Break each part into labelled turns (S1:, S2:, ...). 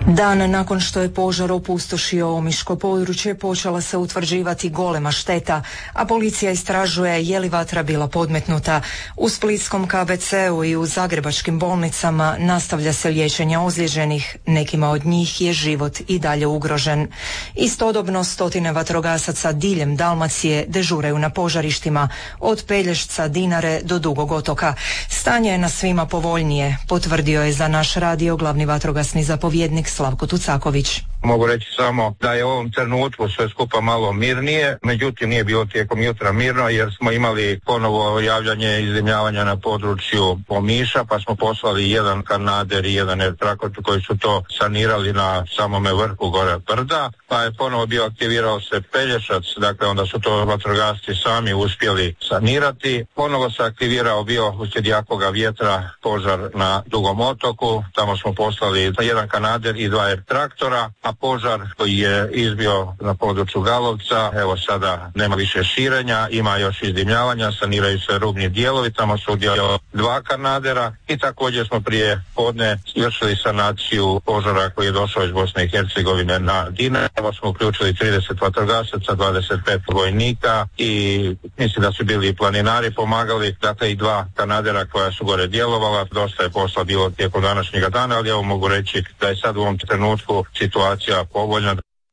S1: Dan nakon što je požar opustošio omiško područje, počela se utvrđivati golema šteta, a policija istražuje je li vatra bila podmetnuta. U splitskom KBC-u i u zagrebačkim bolnicama nastavlja se liječenje ozlijeđenih, nekima od njih je život i dalje ugrožen. Istodobno stotine vatrogasaca diljem Dalmacije dežuraju na požarištima, od Pelješca, Dinare do Dugog otoka. Stanje je na svima povoljnije, potvrdio je za naš radio glavni vatrogasni zapovjednik Slavko Tucaković.
S2: Mogu reći samo da je u ovom trenutku sve skupa malo mirnije, međutim nije bilo tijekom jutra mirno jer smo imali ponovo javljanje iznajmljavanja na području Omiša, pa smo poslali jedan kanader i jedan airtraktor koji su to sanirali na samome vrhu gore brda, pa je ponovo bio aktivirao se Pelješac, dakle onda su to vatrogasci sami uspjeli sanirati. Ponovo se aktivirao bio uslijed jakoga vjetra požar na Dugom otoku, tamo smo poslali jedan kanader i dva airtraktora, a požar koji je izbio na području Galovca, evo sada nema više širenja, ima još izdimljavanja, saniraju se rubni dijelovi, tamo su udjelo dva kanadera i također smo prije podne izvršili sanaciju požara koji je došao iz Bosne i Hercegovine na Dinare. Evo smo uključili 30 vatrogasaca, 25 vojnika i mislim da su bili i planinari pomagali, dakle i dva kanadera koja su gore djelovala. Dosta je posla bilo tijekom današnjega dana, ali evo mogu reći da je sad u ovom trenutku situacija povoljna.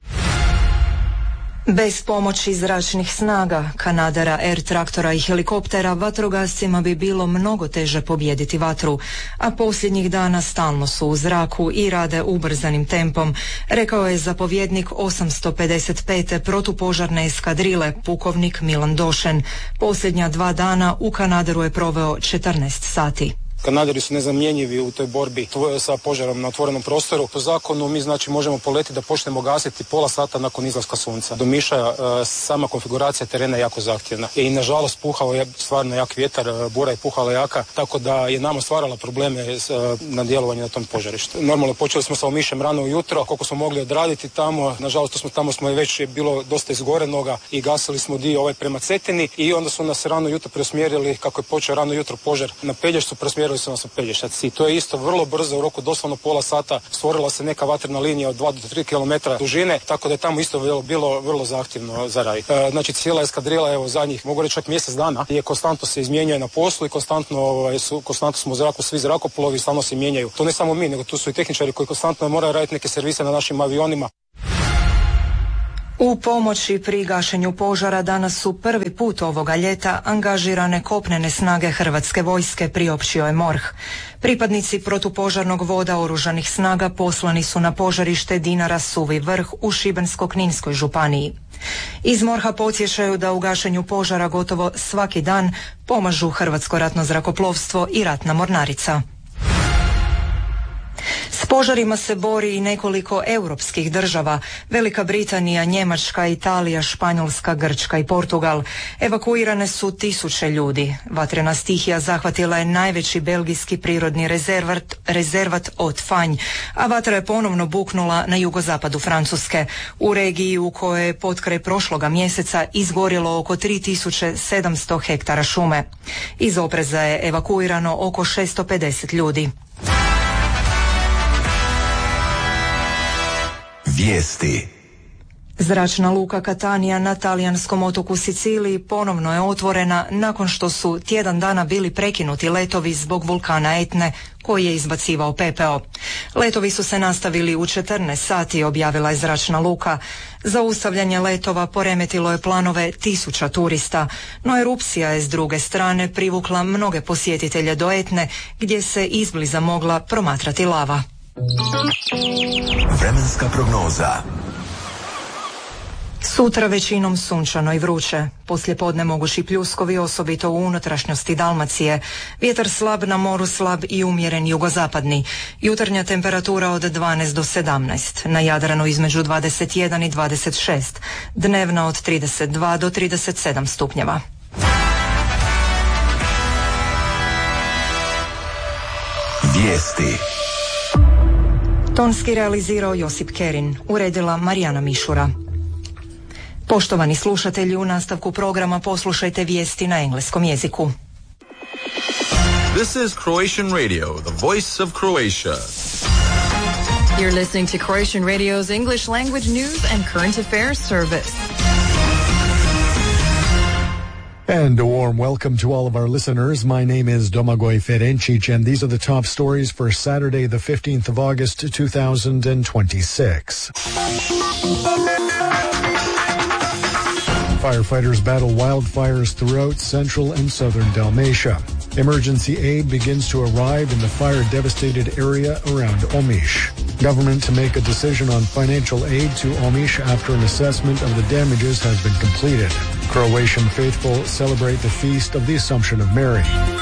S1: Bez pomoći zračnih snaga, kanadera, air-traktora i helikoptera, vatrogascima bi bilo mnogo teže pobijediti vatru, a posljednjih dana stalno su u zraku i rade ubrzanim tempom, rekao je zapovjednik 855. protupožarne eskadrile, pukovnik Milan Došen. Posljednja 2 dana u kanaderu je proveo 14 sati.
S3: Kanaderi su nezamjenjivi u toj borbi sa požarom na otvorenom prostoru. Po zakonu mi znači možemo poletiti da počnemo gasiti pola sata nakon izlaska sunca. Do Miša sama konfiguracija terena je jako zahtjevna. I nažalost puhao je stvarno jak vjetar, bura je puhala jaka, tako da je nama stvarala probleme na djelovanje na tom požarištu. Normalno počeli smo sa Omišem rano ujutro, koliko smo mogli odraditi tamo. Nažalost tamo smo već bilo dosta izgorenoga i gasili smo dio prema Cetini i onda su nas rano jutro preusmjerili, kako je počeo rano jutro požar na Pelješcu, preusmjerili su nas u Pelješac i to je isto vrlo brzo, u roku doslovno pola sata stvorila se neka vatrena linija od 2 do 3 km dužine, tako da je tamo isto bilo vrlo zahtjevno za raditi. Znači cijela eskadrila, evo zadnjih, mogu reći čak mjesec dana, je konstantno se izmjenjuje na poslu i konstantno smo u zraku, svi zrakoplovi stalno se mijenjaju. To ne samo mi, nego tu su i tehničari koji konstantno moraju raditi neke servise na našim avionima.
S1: U pomoći pri gašenju požara danas su prvi put ovoga ljeta angažirane kopnene snage Hrvatske vojske, priopćio je MORH. Pripadnici protupožarnog voda oružanih snaga poslani su na požarište Dinara Suvi vrh u Šibensko-kninskoj županiji. Iz MORH-a podsjećaju da u gašenju požara gotovo svaki dan pomažu Hrvatsko ratno zrakoplovstvo i ratna mornarica. S požarima se bori i nekoliko europskih država, Velika Britanija, Njemačka, Italija, Španjolska, Grčka i Portugal. Evakuirane su 1000 ljudi. Vatrena stihija zahvatila je najveći belgijski prirodni rezervat Haute-Fagne, a vatra je ponovno buknula na jugozapadu Francuske, u regiji u kojoj je potkraj prošloga mjeseca izgorjelo oko 3700 hektara šume. Iz opreza je evakuirano oko 650 ljudi.
S4: Vijesti.
S1: Zračna luka Catania na talijanskom otoku Siciliji ponovno je otvorena nakon što su tjedan dana bili prekinuti letovi zbog vulkana Etne koji je izbacivao pepeo. Letovi su se nastavili u 14 sati, objavila je zračna luka. Zaustavljanje letova poremetilo je planove 1000 turista, no erupcija je s druge strane privukla mnoge posjetitelje do Etne gdje se izbliza mogla promatrati lava.
S4: Vremenska prognoza.
S1: Sutra većinom sunčano i vruće. Poslijepodne mogući pljuskovi, osobito u unutrašnjosti Dalmacije. Vjetar slab, na moru slab i umjeren jugozapadni. Jutarnja temperatura od 12 do 17. Na Jadranu između 21 i 26. Dnevna od 32 do 37 stupnjeva.
S4: Vijesti.
S1: Tonski realizirao Josip Kerin, uredila Marijana Mišura. Poštovani slušatelji, u nastavku programa poslušajte vijesti na engleskom jeziku.
S5: This is Croatian Radio, the voice of Croatia. You're listening to Croatian Radio's English language news and current affairs service.
S6: And a warm welcome to all of our listeners. My name is Domagoj Ferencic, and these are the top stories for Saturday, the 15th of August, 2026. Firefighters battle wildfires throughout central and southern Dalmatia. Emergency aid begins to arrive in the fire-devastated area around Omiš. Government to make a decision on financial aid to Omiš after an assessment of the damages has been completed. Croatian faithful celebrate the feast of the Assumption of Mary.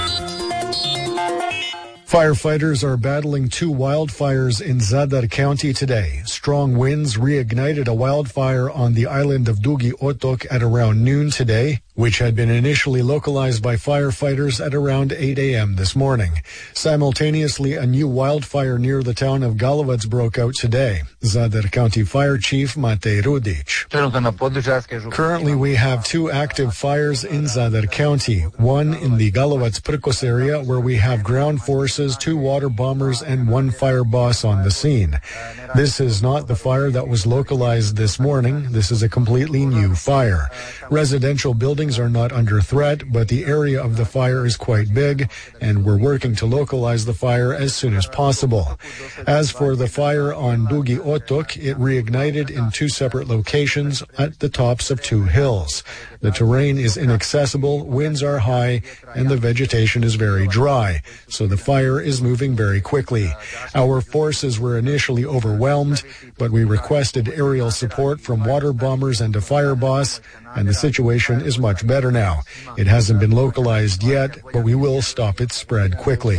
S6: Firefighters are battling two wildfires in Zadar County today. Strong winds reignited a wildfire on the island of Dugi Otok at around noon today, which had been initially localized by firefighters at around 8 a.m. this morning. Simultaneously, a new wildfire near the town of Galovac broke out today. Zadar County Fire Chief Matej Rudic. Currently, we have two active fires in Zadar County, one in the Galovac-Prkos area where we have ground forces, two water bombers, and one fire boss on the scene. This is not the fire that was localized this morning. This is a completely new fire. Residential buildings are not under threat, but the area of the fire is quite big, and we're working to localize the fire as soon as possible. As for the fire on Dugi Otok, it reignited in two separate locations at the tops of two hills. The terrain is inaccessible, winds are high, and the vegetation is very dry, so the fire is moving very quickly. Our forces were initially overwhelmed, but we requested aerial support from water bombers and a fire boss, and the situation is much better now. It hasn't been localized yet, but we will stop its spread quickly.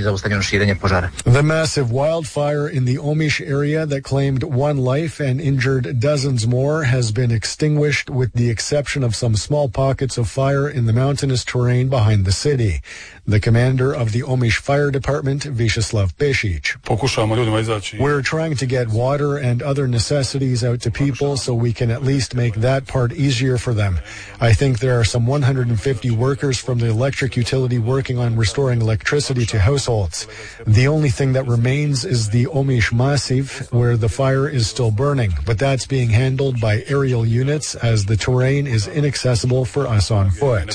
S6: The massive wildfire in the Omiš area that claimed one life and injured dozens more has been extinguished, with the exception of some small pockets of fire in the mountainous terrain behind the city. The commander of the Omiš Fire Department, Vyacheslav Pešić. We're trying to get water and other necessities out to people so we can at least make that part easier for them. I think there are some 150 workers from the electric utility working on restoring electricity to households. The only thing that remains is the Omiš Massiv, where the fire is still burning, but that's being handled by aerial units as the terrain is inaccessible for us on foot.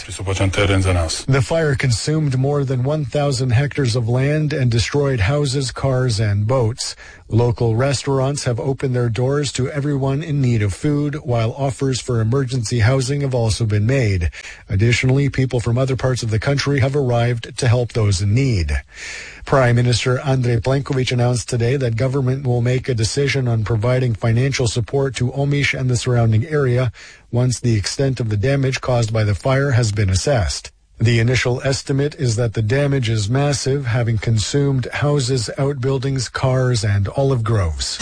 S6: The fire consumed more than 1,000 hectares of land and destroyed houses, cars, and boats. Local restaurants have opened their doors to everyone in need of food, while offers for emergency housing have also been made. Additionally, people from other parts of the country have arrived to help those in need. Prime Minister Andrej Plenković announced today that government will make a decision on providing financial support to Omiš and the surrounding area once the extent of the damage caused by the fire has been assessed. The initial estimate is that the damage is massive, having consumed houses, outbuildings, cars, and olive groves.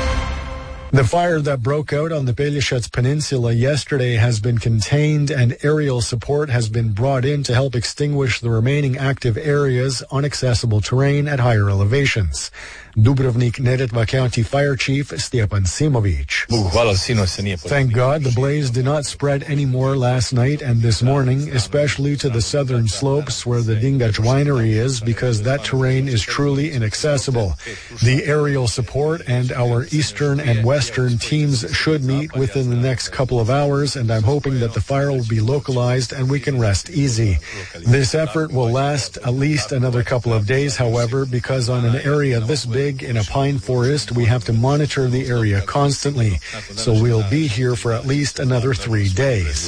S6: The fire that broke out on the Pelješac Peninsula yesterday has been contained, and aerial support has been brought in to help extinguish the remaining active areas on accessible terrain at higher elevations. Dubrovnik-Neretva County Fire Chief Stjepan Simović. Thank God the blaze did not spread any more last night and this morning, especially to the southern slopes where the Dingač winery is, because that terrain is truly inaccessible. The aerial support and our eastern and western teams should meet within the next couple of hours, and I'm hoping that the fire will be localized and we can rest easy. This effort will last at least another couple of days, however, because on an area this big in a pine forest, we have to monitor the area constantly. So we'll be here for at least another 3 days.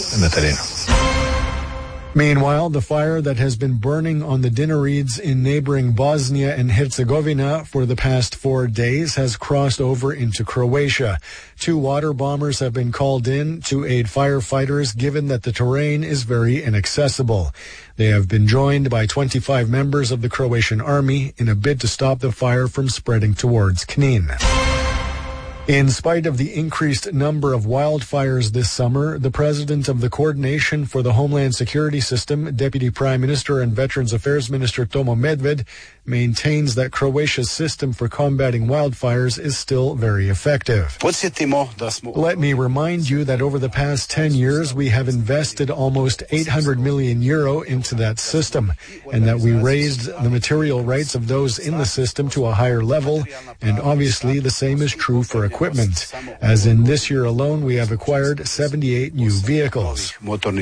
S6: Meanwhile, the fire that has been burning on the Dinarids in neighboring Bosnia and Herzegovina for the past 4 days has crossed over into Croatia. 2 water bombers have been called in to aid firefighters, given that the terrain is very inaccessible. They have been joined by 25 members of the Croatian army in a bid to stop the fire from spreading towards Knin. In spite of the increased number of wildfires this summer, the president of the Coordination for the Homeland Security System, Deputy Prime Minister and Veterans Affairs Minister Tomo Medved, maintains that Croatia's system for combating wildfires is still very effective. Let me remind you that over the past 10 years, we have invested almost 800 million euro into that system, and that we raised the material rights of those in the system to a higher level, and obviously the same is true for equipment. As in this year alone, we have acquired 78 new vehicles.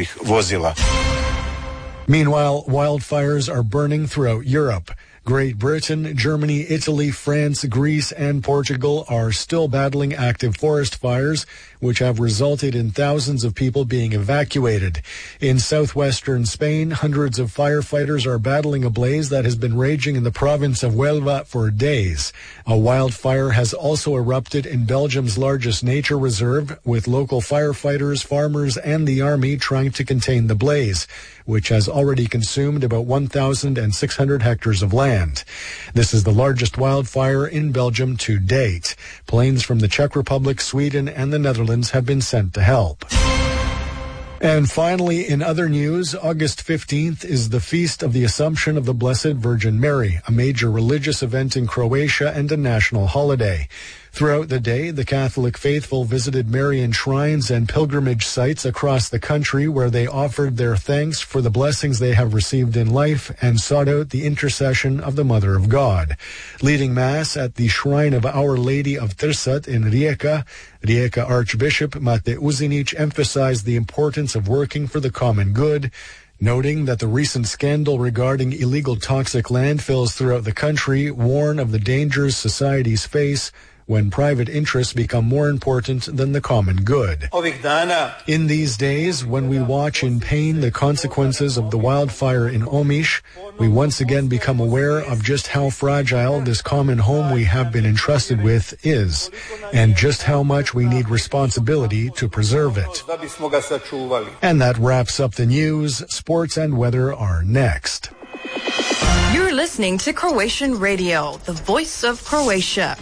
S6: Meanwhile, wildfires are burning throughout Europe. Great Britain, Germany, Italy, France, Greece, and Portugal are still battling active forest fires, which have resulted in thousands of people being evacuated. In southwestern Spain, hundreds of firefighters are battling a blaze that has been raging in the province of Huelva for days. A wildfire has also erupted in Belgium's largest nature reserve, with local firefighters, farmers, and the army trying to contain the blaze, which has already consumed about 1,600 hectares of land. This is the largest wildfire in Belgium to date. Planes from the Czech Republic, Sweden, and the Netherlands have been sent to help. And finally, in other news, August 15th is the Feast of the Assumption of the Blessed Virgin Mary, a major religious event in Croatia and a national holiday. Throughout the day, the Catholic faithful visited Marian shrines and pilgrimage sites across the country where they offered their thanks for the blessings they have received in life and sought out the intercession of the Mother of God. Leading Mass at the Shrine of Our Lady of Trsat in Rijeka, Archbishop Mate Uzinic emphasized the importance of working for the common good, noting that the recent scandal regarding illegal toxic landfills throughout the country warn of the dangers societies face when private interests become more important than the common good. In these days, when we watch in pain the consequences of the wildfire in Omiš, we once again become aware of just how fragile this common home we have been entrusted with is, and just how much we need responsibility to preserve it. And that wraps up the news. Sports and weather are next.
S5: You're listening to Croatian Radio, the voice of Croatia.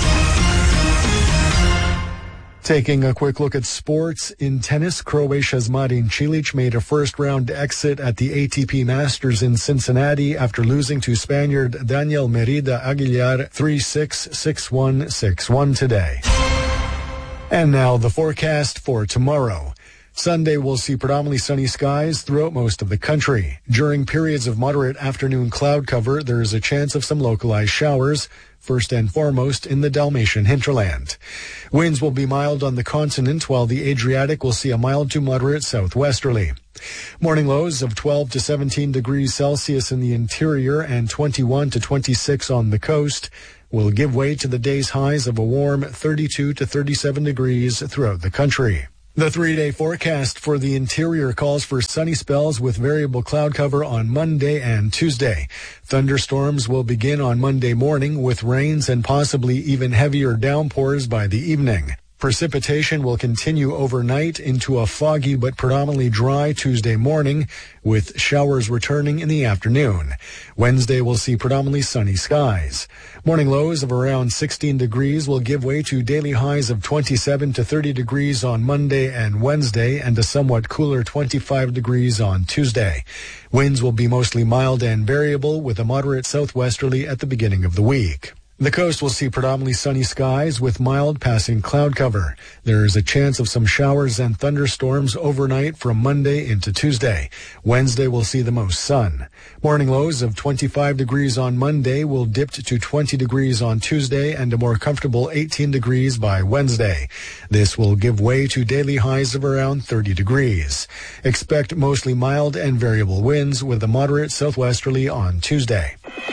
S6: Taking a quick look at sports, in tennis, Croatia's Marin Cilic made a first-round exit at the ATP Masters in Cincinnati after losing to Spaniard Daniel Merida Aguilar 3-6, 6-1, 6-1 today. And now the forecast for tomorrow. Sunday will see predominantly sunny skies throughout most of the country. During periods of moderate afternoon cloud cover, there is a chance of some localized showers, first and foremost in the Dalmatian hinterland. Winds will be mild on the continent, while the Adriatic will see a mild to moderate southwesterly. Morning lows of 12 to 17 degrees Celsius in the interior and 21 to 26 on the coast will give way to the day's highs of a warm 32 to 37 degrees throughout the country. The 3-day forecast for the interior calls for sunny spells with variable cloud cover on Monday and Tuesday. Thunderstorms will begin on Monday morning with rains and possibly even heavier downpours by the evening. Precipitation will continue overnight into a foggy but predominantly dry Tuesday morning, with showers returning in the afternoon. Wednesday will see predominantly sunny skies. Morning lows of around 16 degrees will give way to daily highs of 27 to 30 degrees on Monday and Wednesday, and a somewhat cooler 25 degrees on Tuesday. Winds will be mostly mild and variable, with a moderate southwesterly at the beginning of the week. The coast will see predominantly sunny skies with mild passing cloud cover. There is a chance of some showers and thunderstorms overnight from Monday into Tuesday. Wednesday will see the most sun. Morning lows of 25 degrees on Monday will dip to 20 degrees on Tuesday and a more comfortable 18 degrees by Wednesday. This will give way to daily highs of around 30 degrees. Expect mostly mild and variable winds with a moderate southwesterly on Tuesday.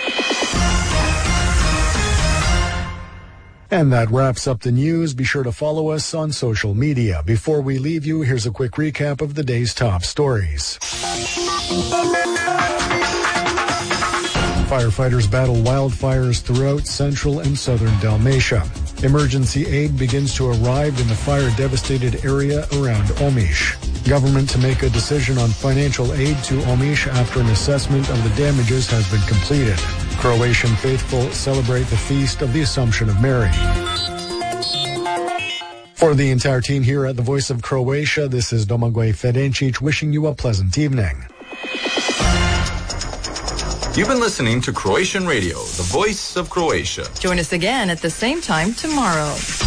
S6: And that wraps up the news. Be sure to follow us on social media. Before we leave you, here's a quick recap of the day's top stories. Firefighters battle wildfires throughout central and southern Dalmatia. Emergency aid begins to arrive in the fire-devastated area around Omiš. Government to make a decision on financial aid to Omiš after an assessment of the damages has been completed. Croatian faithful celebrate the Feast of the Assumption of Mary. For the entire team here at the Voice of Croatia, this is Domagoj Ferencic wishing you a pleasant evening.
S7: You've been listening to Croatian Radio, the voice of Croatia.
S5: Join us again at the same time tomorrow.